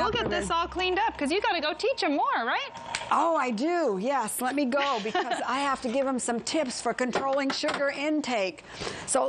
we'll get this all cleaned up because you got to go teach them more, right? Oh, I do. Yes, let me go because I have to give them some tips for controlling sugar intake. So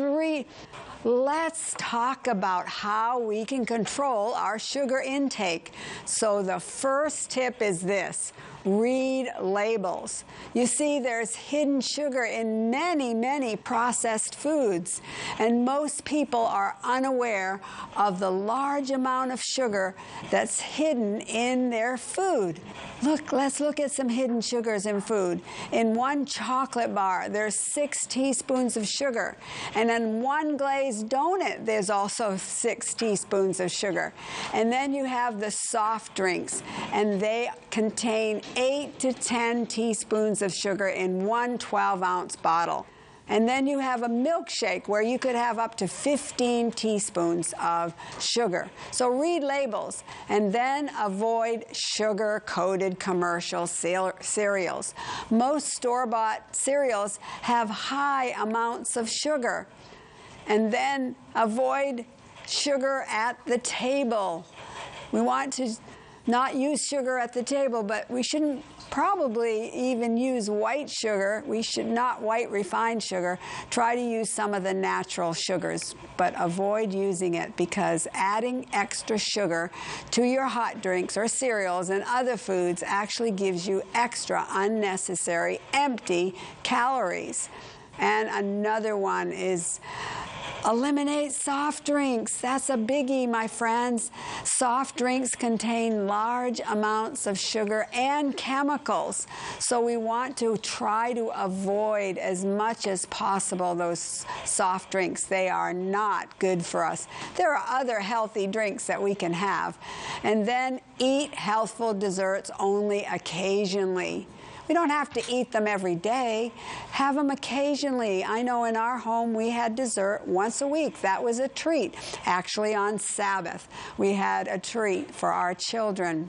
let's talk about how we can control our sugar intake. So the first tip is this: read labels. You see, there's hidden sugar in many, many processed foods, and most people are unaware of the large amount of sugar that's hidden in their food. Let's look at some hidden sugars in food. In one chocolate bar, there's 6 teaspoons of sugar, and in one glazed donut, there's also 6 teaspoons of sugar. And then you have the soft drinks, and they contain 8 to 10 teaspoons of sugar in one 12-ounce bottle. And then you have a milkshake where you could have up to 15 teaspoons of sugar. So read labels and then avoid sugar-coated commercial cereals. Most store-bought cereals have high amounts of sugar. And then avoid sugar at the table. We want to not use sugar at the table, but we shouldn't probably even use white sugar. We should not white refined sugar. Try to use some of the natural sugars, but avoid using it because adding extra sugar to your hot drinks or cereals and other foods actually gives you extra unnecessary empty calories. And another one is eliminate soft drinks. That's a biggie, my friends. Soft drinks contain large amounts of sugar and chemicals. So we want to try to avoid as much as possible those soft drinks. They are not good for us. There are other healthy drinks that we can have. And then eat healthful desserts only occasionally. We don't have to eat them every day. Have them occasionally. I know in our home we had dessert once a week. That was a treat. Actually, on Sabbath, we had a treat for our children.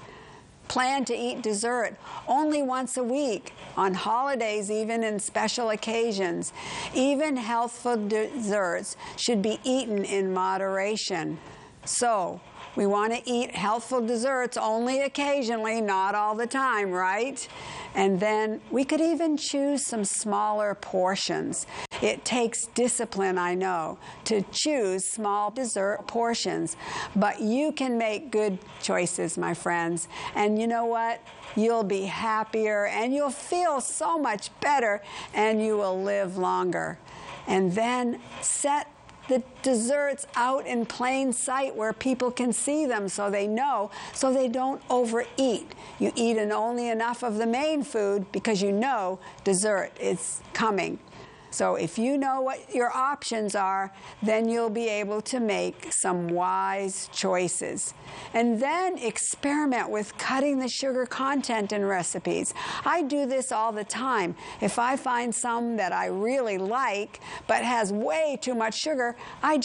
Plan to eat dessert only once a week, on holidays even, and special occasions. Even healthful desserts should be eaten in moderation. So, we want to eat healthful desserts only occasionally, not all the time, right? And then we could even choose some smaller portions. It takes discipline, I know, to choose small dessert portions. But you can make good choices, my friends. And you know what? You'll be happier, and you'll feel so much better, and you will live longer. And then set the desserts out in plain sight where people can see them so they know, so they don't overeat. You eat only enough of the main food because you know dessert is coming. So if you know what your options are, then you'll be able to make some wise choices. And then experiment with cutting the sugar content in recipes. I do this all the time. If I find some that I really like but has way too much sugar, I